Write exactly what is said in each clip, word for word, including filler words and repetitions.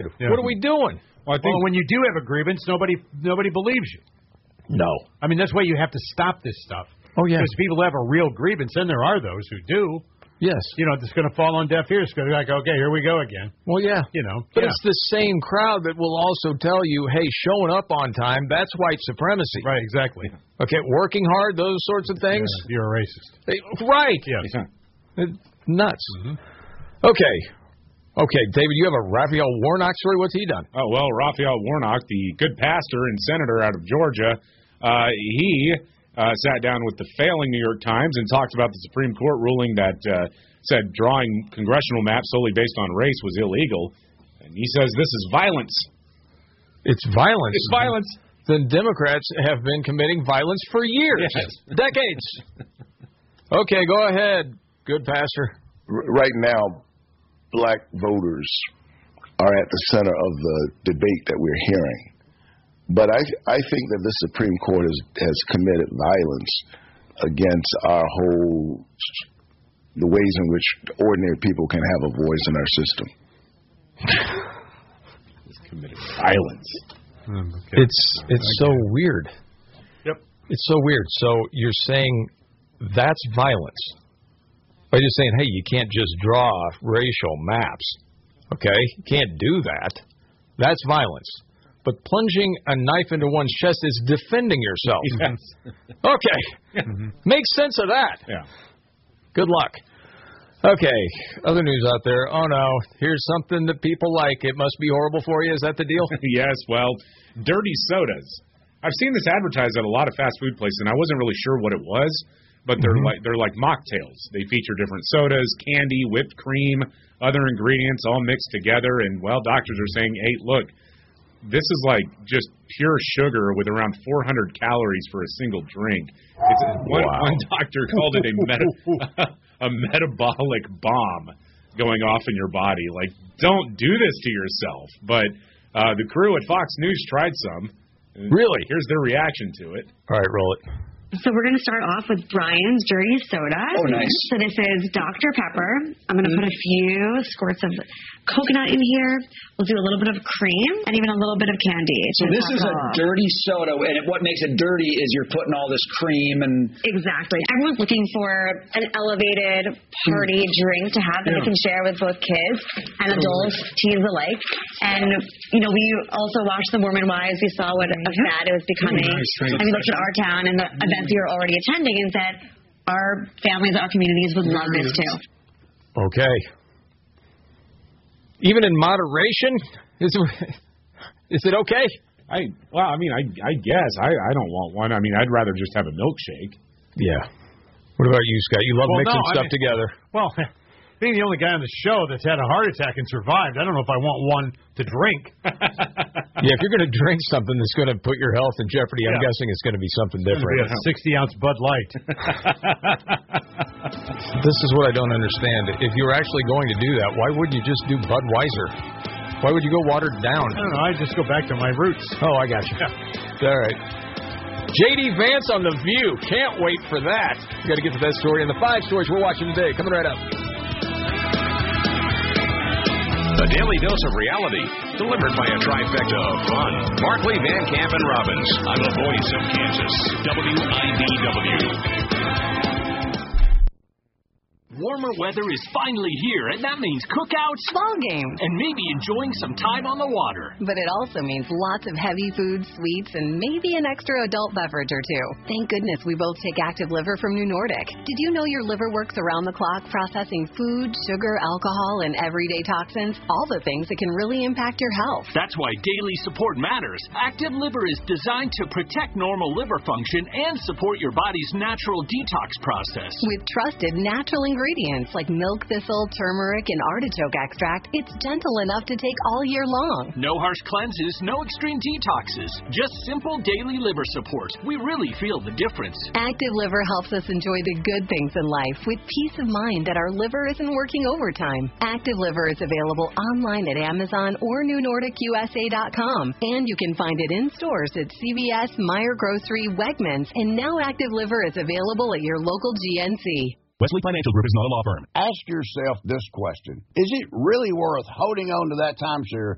Yeah. What are we doing? Well, I think well, when you do have a grievance, nobody nobody believes you. No. I mean, that's why you have to stop this stuff. Oh, yeah. Because people have a real grievance, and there are those who do. Yes. You know, it's going to fall on deaf ears. It's going to be like, okay, here we go again. Well, yeah. You know. But yeah. it's the same crowd that will also tell you, hey, showing up on time, that's white supremacy. Right, exactly. Okay, working hard, those sorts of things. Yeah, you're a racist. Right. Yes. Nuts. Mm-hmm. Okay. Okay, David, you have a Raphael Warnock story. What's he done? Oh, well, Raphael Warnock, the good pastor and senator out of Georgia, uh, he uh, sat down with the failing New York Times and talked about the Supreme Court ruling that uh, said drawing congressional maps solely based on race was illegal. And he says this is violence. It's violence. It's violence. Then Democrats have been committing violence for years. Yes. Decades. Okay, go ahead, good pastor. Right now, black voters are at the center of the debate that we're hearing. But I I think that the Supreme Court has, has committed violence against our whole, the ways in which ordinary people can have a voice in our system. It's committed violence. Okay. It's it's so weird. Yep. It's so weird. So you're saying that's violence. By just saying, hey, you can't just draw racial maps, okay? You can't do that. That's violence. But plunging a knife into one's chest is defending yourself. Yes. Okay. Mm-hmm. Makes sense of that. Yeah. Good luck. Okay. Other news out there. Oh, no. Here's something that people like. It must be horrible for you. Is that the deal? Yes. Well, dirty sodas. I've seen this advertised at a lot of fast food places, and I wasn't really sure what it was. But they're mm-hmm. like they're like mocktails. They feature different sodas, candy, whipped cream, other ingredients all mixed together. And, well, doctors are saying, hey, look, this is like just pure sugar with around four hundred calories for a single drink. It's, one, wow. one doctor called it a, meta, a metabolic bomb going off in your body. Like, don't do this to yourself. But uh, the crew at Fox News tried some. Really? Here's their reaction to it. All right, roll it. So we're going to start off with Brian's Dirty Soda. Oh, nice. So this is Doctor Pepper. I'm going to put a few squirts of coconut in here. We'll do a little bit of cream and even a little bit of candy. So this is a dirty soda, and what makes it dirty is you're putting all this cream and... Exactly. Everyone's looking for an elevated party mm. drink to have that yeah. they can share with both kids and adults, teens alike. And, you know, we also watched The Mormon Wives. We saw what a fad it was becoming. Oh, nice. And we looked at our town and the events we were already attending and said, our families, our communities would love this too. Okay. Even in moderation, is it, is it okay? I well, I mean, I I guess I, I don't want one. I mean, I'd rather just have a milkshake. Yeah. What about you, Scott? You love well, mixing no, stuff I mean, together. Well, being the only guy on the show that's had a heart attack and survived, I don't know if I want one to drink. Yeah, if you're going to drink something that's going to put your health in jeopardy, I'm yeah. guessing it's going to be something different. It's going to be a sixty-ounce Bud Light. This is what I don't understand. If you were actually going to do that, why wouldn't you just do Budweiser? Why would you go watered down? I don't know. I just go back to my roots. Oh, I got you. Yeah. All right. J D Vance on The View. Can't wait for that. Got to get to that story and the five stories we're watching today. Coming right up. A daily dose of reality, delivered by a trifecta of fun. Barkley, Van Camp, and Robbins on the voice of Kansas, W I B W. Warmer weather is finally here, and that means cookouts, ball games, and maybe enjoying some time on the water. But it also means lots of heavy food, sweets, and maybe an extra adult beverage or two. Thank goodness we both take Active Liver from New Nordic. Did you know your liver works around the clock processing food, sugar, alcohol, and everyday toxins? All the things that can really impact your health. That's why daily support matters. Active Liver is designed to protect normal liver function and support your body's natural detox process. With trusted natural ingredients. Ingredients like milk thistle, turmeric, and artichoke extract, it's gentle enough to take all year long. No harsh cleanses, no extreme detoxes. Just simple daily liver support. We really feel the difference. Active Liver helps us enjoy the good things in life with peace of mind that our liver isn't working overtime. Active Liver is available online at Amazon or New Nordic U S A dot com. And you can find it in stores at C V S, Meijer Grocery, Wegmans, and now Active Liver is available at your local G N C. Wesley Financial Group is not a law firm. Ask yourself this question. Is it really worth holding on to that timeshare that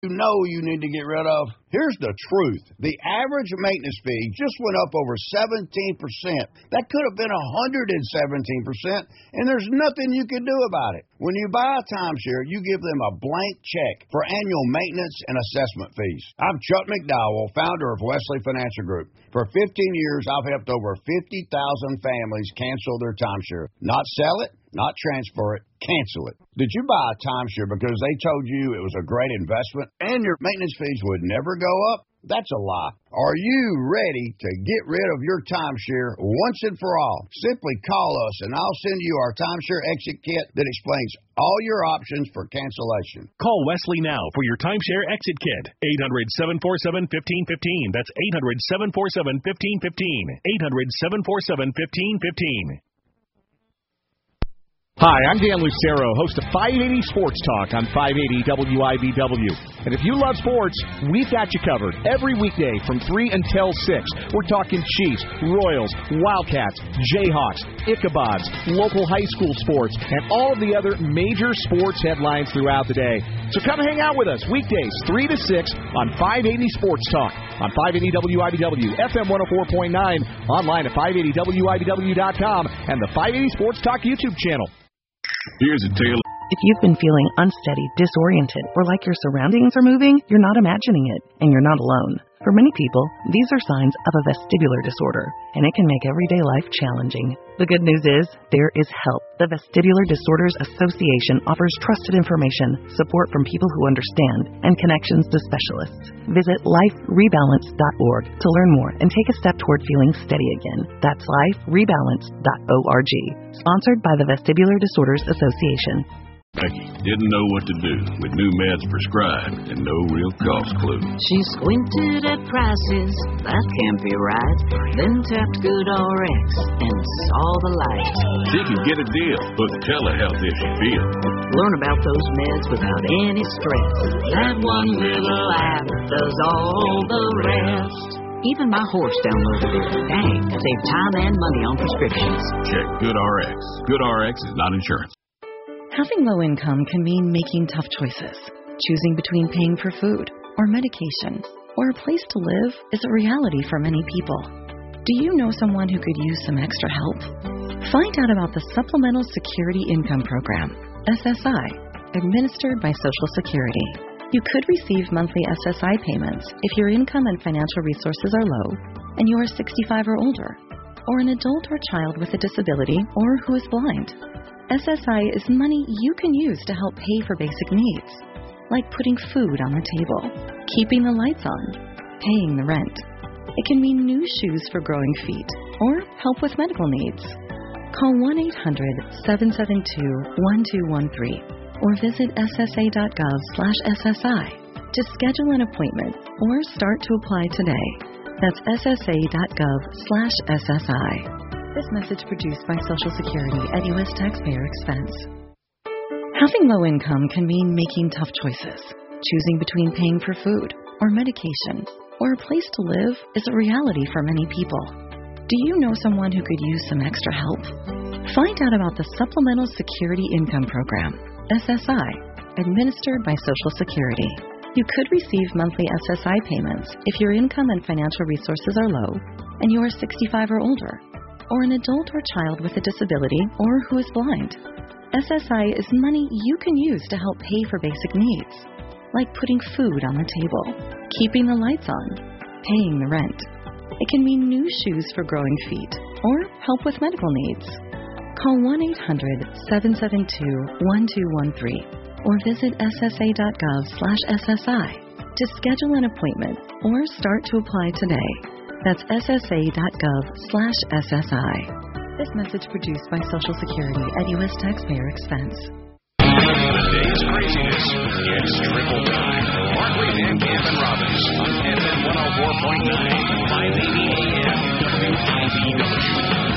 you know you need to get rid of? Here's the truth. The average maintenance fee just went up over seventeen percent. That could have been one hundred seventeen percent, and there's nothing you can do about it. When you buy a timeshare, you give them a blank check for annual maintenance and assessment fees. I'm Chuck McDowell, founder of Wesley Financial Group. For fifteen years, I've helped over fifty thousand families cancel their timeshare. Not sell it, not transfer it, cancel it. Did you buy a timeshare because they told you it was a great investment and your maintenance fees would never go up? That's a lie. Are you ready to get rid of your timeshare once and for all? Simply call us and I'll send you our timeshare exit kit that explains all your options for cancellation. Call Wesley now for your timeshare exit kit. eight hundred, seven four seven, one five one five. That's eight hundred, seven four seven, one five one five. eight hundred, seven four seven, one five one five. Hi, I'm Dan Lucero, host of five eighty Sports Talk on five eighty W I B W. And if you love sports, we've got you covered every weekday from three until six. We're talking Chiefs, Royals, Wildcats, Jayhawks, Ichabods, local high school sports, and all of the other major sports headlines throughout the day. So come hang out with us weekdays three to six on five eighty Sports Talk on five eighty W I B W, F M one oh four point nine, online at five eighty W I B W dot com, and the five eighty Sports Talk YouTube channel. Here's a tale. If you've been feeling unsteady, disoriented, or like your surroundings are moving, you're not imagining it, and you're not alone. For many people, these are signs of a vestibular disorder, and it can make everyday life challenging. The good news is, there is help. The Vestibular Disorders Association offers trusted information, support from people who understand, and connections to specialists. Visit life rebalance dot org to learn more and take a step toward feeling steady again. That's life rebalance dot org. Sponsored by the Vestibular Disorders Association. Becky didn't know what to do with new meds prescribed and no real cost clue. She squinted at prices, that can't be right. Then tapped Good R X and saw the light. She can get a deal, but telehealth if she feels. Learn about those meds without any stress. That one little app does all the rest. Even my horse downloaded it. Dang, save time and money on prescriptions. Check Good R X. Good R X is not insurance. Having low income can mean making tough choices. Choosing between paying for food or medication or a place to live is a reality for many people. Do you know someone who could use some extra help? Find out about the Supplemental Security Income Program, S S I, administered by Social Security. You could receive monthly S S I payments if your income and financial resources are low and you are sixty-five or older, or an adult or child with a disability or who is blind. S S I is money you can use to help pay for basic needs, like putting food on the table, keeping the lights on, paying the rent. It can mean new shoes for growing feet or help with medical needs. Call one eight hundred, seven seven two, one two one three or visit S S A dot gov slash S S I to schedule an appointment or start to apply today. That's S S A dot gov slash S S I. This message produced by Social Security at U S taxpayer expense. Having low income can mean making tough choices. Choosing between paying for food or medication or a place to live is a reality for many people. Do you know someone who could use some extra help? Find out about the Supplemental Security Income Program, S S I, administered by Social Security. You could receive monthly S S I payments if your income and financial resources are low and you are sixty-five or older, or an adult or child with a disability or who is blind. S S I is money you can use to help pay for basic needs, like putting food on the table, keeping the lights on, paying the rent. It can mean new shoes for growing feet or help with medical needs. Call one eight hundred, seven seven two, one two one three or visit S S A dot gov slash S S I to schedule an appointment or start to apply today. That's S S A dot gov slash S S I. This message produced by Social Security at U S taxpayer expense. The day's craziness. It's triple time. Markley, Van Camp, and Robbins on F M one oh four point nine, five eighty A M, W I B W.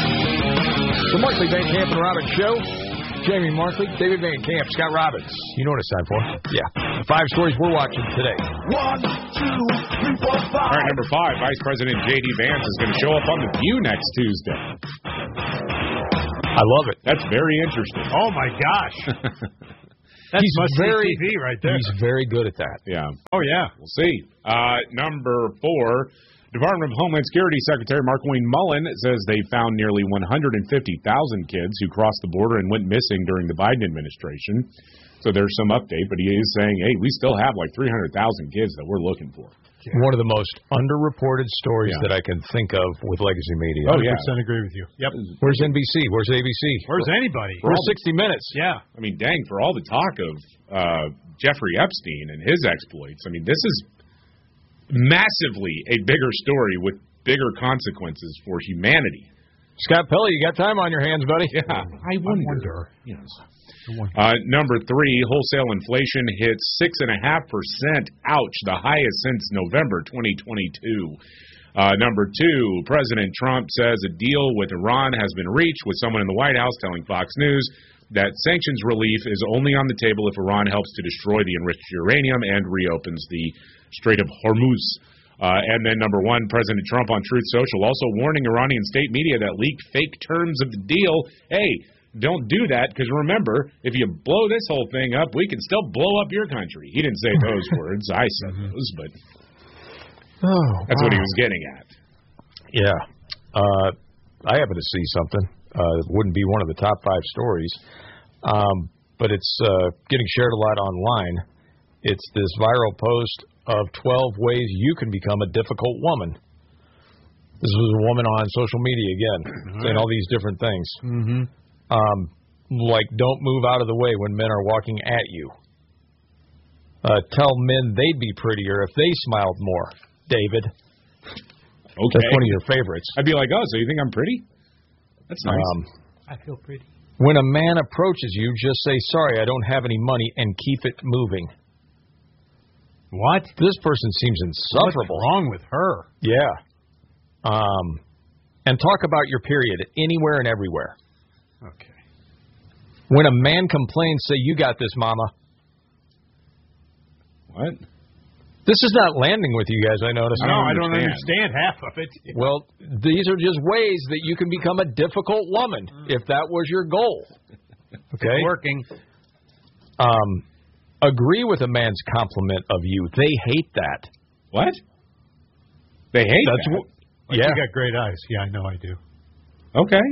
The Markley, Van Camp, and Robbins Show. Jamie Markley, David Van Camp, Scott Robbins. You know what it's time for? Yeah. Five stories we're watching today. One, two, three, four, five. All right, number five, Vice President J D Vance is going to show up on The View next Tuesday. I love it. That's very interesting. Oh, my gosh. That's he's must-see very, T V right there. He's very good at that. Yeah. Oh, yeah. We'll see. Uh, number four, Department of Homeland Security Secretary Markwayne Mullen says they found nearly one hundred fifty thousand kids who crossed the border and went missing during the Biden administration. So there's some update, but he is saying, hey, we still have like three hundred thousand kids that we're looking for. Yeah. One of the most underreported stories yeah. that I can think of with legacy media. Oh, yeah. one hundred percent agree with you. Yep. Where's N B C? Where's A B C? Where's anybody? Where's sixty minutes? Yeah. I mean, dang, for all the talk of uh, Jeffrey Epstein and his exploits, I mean, this is massively a bigger story with bigger consequences for humanity. Scott Pelley, you got time on your hands, buddy? Yeah. I wonder. I wonder. Yes. Uh, number three, wholesale inflation hits six and a half percent. Ouch, the highest since November twenty twenty-two. Uh, number two, President Trump says a deal with Iran has been reached, with someone in the White House telling Fox News that sanctions relief is only on the table if Iran helps to destroy the enriched uranium and reopens the Strait of Hormuz. Uh, and then number one, President Trump on Truth Social also warning Iranian state media that leaked fake terms of the deal. Hey, don't do that, because remember, if you blow this whole thing up, we can still blow up your country. He didn't say those words. I said those, but oh, that's wow. what he was getting at. Yeah. Uh, I happen to see something. Uh, it wouldn't be one of the top five stories, um, but it's uh, getting shared a lot online. It's this viral post of twelve ways you can become a difficult woman. This was a woman on social media again, mm-hmm. saying all these different things. Mm-hmm. Um, like, don't move out of the way when men are walking at you. Uh, tell men they'd be prettier if they smiled more. David. Okay. That's one of your favorites. I'd be like, oh, so you think I'm pretty? That's nice. Um, I feel pretty. When a man approaches you, just say, sorry, I don't have any money, and keep it moving. What? This person seems insufferable. What's wrong with her? Yeah. Um, and talk about your period anywhere and everywhere. Okay. When a man complains, say, you got this, mama. What? This is not landing with you guys, I notice. No, I don't understand half of it. Well, these are just ways that you can become a difficult woman, if that was your goal. Okay? It's working. Um, agree with a man's compliment of you. They hate that. What? They hate That's that? W- like, yeah. You got great eyes. Yeah, I know I do. Okay.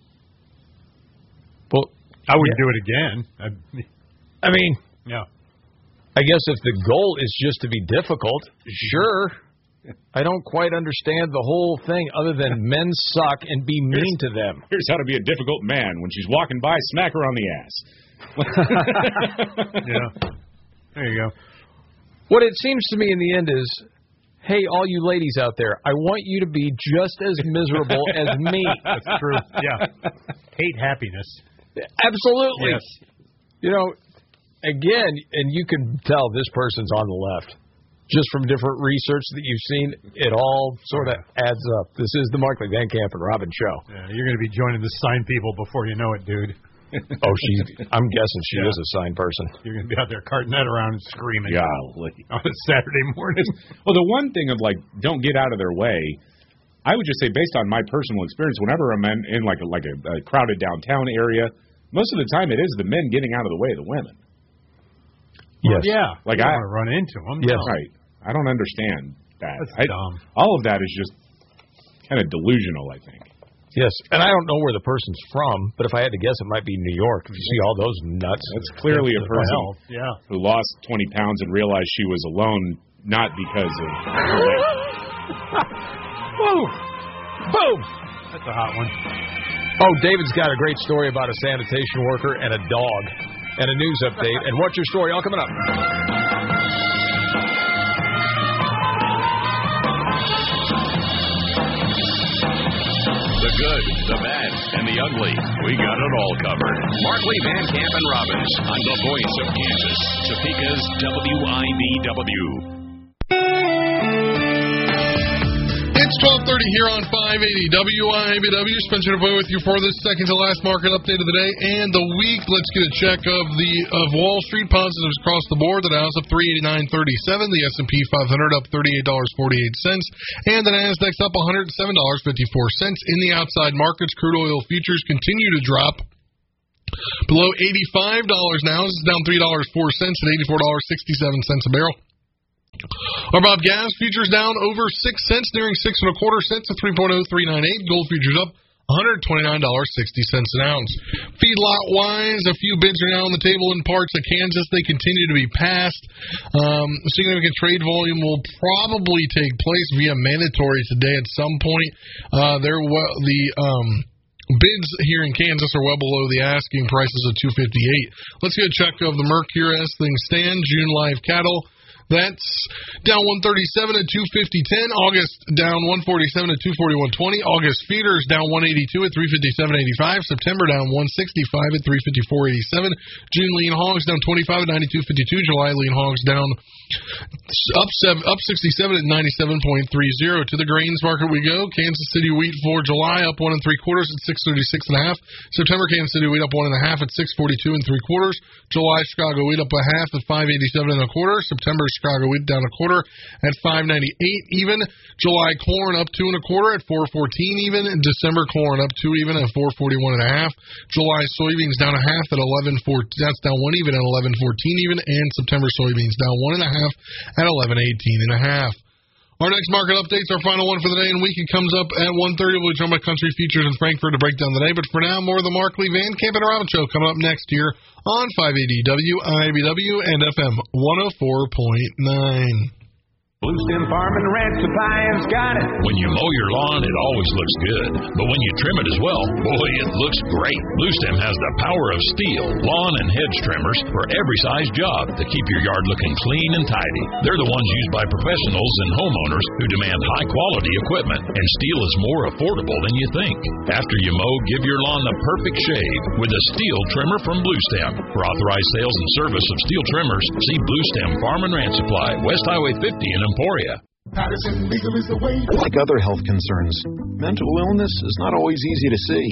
Well, I wouldn't yeah. do it again. I'd, I mean, yeah. I guess if the goal is just to be difficult, sure. I don't quite understand the whole thing other than men suck and be mean here's, to them. Here's how to be a difficult man. When she's walking by, smack her on the ass. Yeah. There you go. What it seems to me in the end is, hey, all you ladies out there, I want you to be just as miserable as me. That's true. Yeah. Hate happiness. Absolutely. Yes. You know, again, and you can tell this person's on the left. Just from different research that you've seen, it all sort of adds up. This is the Markley, Van Camp, and Robin show. Yeah, you're going to be joining the sign people before you know it, dude. Oh, she. I'm guessing she yeah. is a sign person. You're going to be out there carting that around and screaming. Golly. On a Saturday morning. Well, the one thing of, like, don't get out of their way, I would just say, based on my personal experience, whenever I'm in, in like, a, like a, a crowded downtown area, most of the time it is the men getting out of the way of the women. Yes. Well, yeah. Like you I want to run into them. Yes. No. Right. I don't understand that. That's I, dumb. All of that is just kind of delusional, I think. Yes, and I don't know where the person's from, but if I had to guess, it might be New York. If you see all those nuts. That's clearly a person Well, yeah. who lost twenty pounds and realized she was alone, not because of her weight. Boom! Boom! That's a hot one. Oh, David's got a great story about a sanitation worker and a dog, and a news update. And what's your story? All coming up. The good, the bad, and the ugly. We got it all covered. Markley, Van Camp, and Robbins on the voice of Kansas, Topeka's W I B W. It's twelve thirty here on five eighty W I B W. Spencer DeVoe with you for this second to last market update of the day and the week. Let's get a check of the of Wall Street positives across the board. The Dow's up three eighty-nine thirty-seven. The S and P five hundred up thirty-eight dollars and forty-eight cents. And the Nasdaq's up one hundred seven dollars and fifty-four cents. In the outside markets, crude oil futures continue to drop. Below eighty-five dollars now. This is down three dollars and four cents at eighty-four dollars and sixty-seven cents a barrel. Our Bob gas futures down over six cents, nearing six and a quarter cents at three point oh three nine eight. Gold futures up one hundred twenty-nine dollars and sixty cents an ounce. Feedlot-wise, a few bids are now on the table in parts of Kansas. They continue to be passed. Um, significant trade volume will probably take place via mandatory today at some point. Uh, there, well, the um, bids here in Kansas are well below the asking prices of two fifty-eight. Let's get a check of the Mercury as things stand. June live cattle. That's down one thirty-seven at two fifty ten. August down one forty-seven at two forty-one twenty. August feeders down one eighty-two at three fifty-seven eighty-five. September down one sixty-five at three fifty-four eighty-seven. June lean hogs down twenty-five at ninety-two fifty-two. July lean hogs down up seven, up sixty-seven at ninety-seven point three zero. To the grains market we go. Kansas City wheat for July up one and three quarters at six thirty-six and a half. September Kansas City wheat up one and a half at six forty-two and three quarters. July Chicago wheat up a half at five eighty-seven and a quarter. September Chicago wheat down a quarter at five ninety-eight even. July corn up two and a quarter at four fourteen even. December corn up two even at four forty-one and a half. July soybeans down a half at eleven fourteen. That's down one even at eleven fourteen even. And September soybeans down one and a half at eleven eighteen and a half. Our next market update's our final one for the day and week. It comes up at one thirty. We'll join my country features in Frankfurt to break down the day. But for now, more of the Mark Lee Van Camp and Robbins Show coming up next here on five eighty W I B W and F M one oh four point nine. Blue Stem Farm and Ranch Supply has got it. When you mow your lawn, it always looks good. But when you trim it as well, boy, it looks great. Blue Stem has the power of steel, lawn and hedge trimmers for every size job to keep your yard looking clean and tidy. They're the ones used by professionals and homeowners who demand high-quality equipment, and steel is more affordable than you think. After you mow, give your lawn the perfect shave with a steel trimmer from Blue Stem. For authorized sales and service of steel trimmers, see Blue Stem Farm and Ranch Supply, West Highway fifty in Emporia. Patterson Legal is the way. Like other health concerns, mental illness is not always easy to see.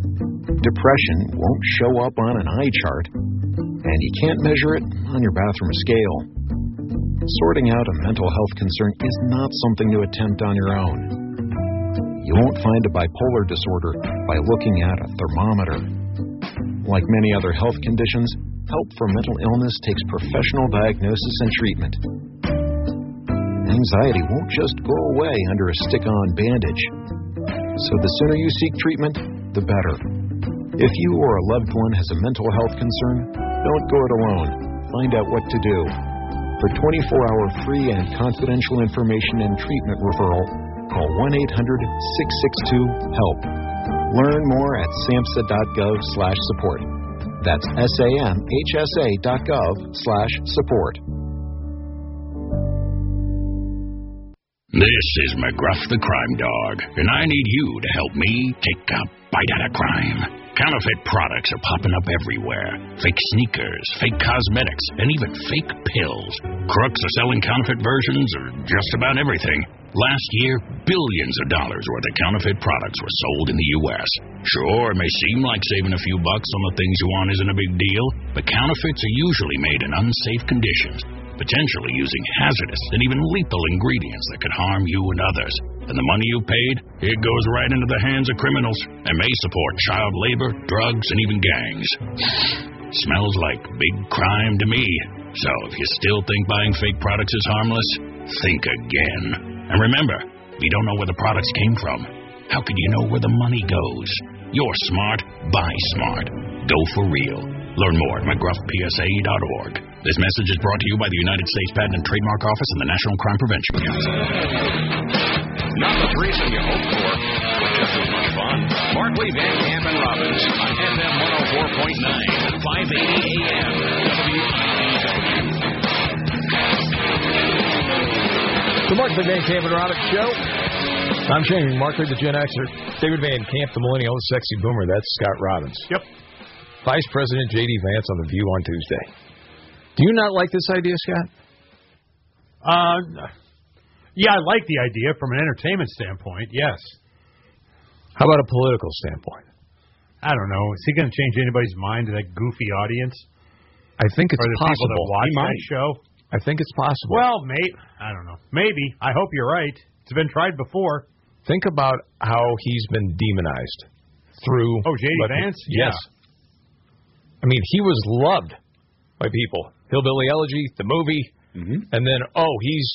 Depression won't show up on an eye chart, and you can't measure it on your bathroom scale. Sorting out a mental health concern is not something to attempt on your own. You won't find a bipolar disorder by looking at a thermometer. Like many other health conditions, help for mental illness takes professional diagnosis and treatment. Anxiety won't just go away under a stick-on bandage. So the sooner you seek treatment, the better. If you or a loved one has a mental health concern, don't go it alone. Find out what to do. For twenty-four hour free and confidential information and treatment referral, call one eight hundred six six two HELP. Learn more at samhsa.gov slash support. That's S-A-M-H-S-A dot gov slash support. This is McGruff the Crime Dog, and I need you to help me take a bite out of crime. Counterfeit products are popping up everywhere. Fake sneakers, fake cosmetics, and even fake pills. Crooks are selling counterfeit versions of just about everything. Last year, billions of dollars worth of counterfeit products were sold in the U S Sure, it may seem like saving a few bucks on the things you want isn't a big deal, but counterfeits are usually made in unsafe conditions, potentially using hazardous and even lethal ingredients that could harm you and others. And the money you paid, it goes right into the hands of criminals and may support child labor, drugs, and even gangs. Smells like big crime to me. So if you still think buying fake products is harmless, think again. And remember, if you don't know where the products came from, how could you know where the money goes? You're smart, buy smart. Go for real. Learn more at McGruff P S A dot org. This message is brought to you by the United States Patent and Trademark Office and the National Crime Prevention Council. Not the threesome you hoped for, but just as much fun. Mark Lee Van Camp and Robbins on F M one oh four point nine, five eighty A M, W I B W. The Mark Lee Van Camp and Robbins Show. I'm Shane Mark Lee, the Gen Xer. David Van Camp, the Millennial, the Sexy Boomer. That's Scott Robbins. Yep. Vice President J D Vance on The View on Tuesday. Do you not like this idea, Scott? Uh, yeah, I like the idea from an entertainment standpoint, yes. How about a political standpoint? I don't know. Is he going to change anybody's mind to that goofy audience? I think it's or the possible. people that watch that show? I think it's possible. Well, mate, I don't know. Maybe. I hope you're right. It's been tried before. Think about how he's been demonized through... Oh, J D Vance? Yes. Yeah. I mean, he was loved by people. Hillbilly Elegy, the movie, mm-hmm. and then, oh, he's